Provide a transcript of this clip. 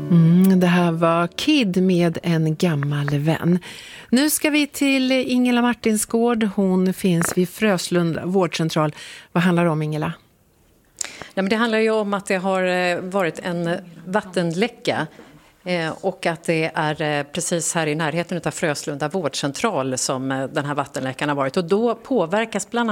Det här var Kid med En gammal vän. Nu ska vi till Ingela Martinsgård. Hon finns vid Fröslunda vårdcentral. Vad handlar det om, Ingela? Ja, men det handlar ju om att det har varit en vattenläcka och att det är precis här i närheten av Fröslunda vårdcentral som den här vattenläckan har varit. Och då påverkas bland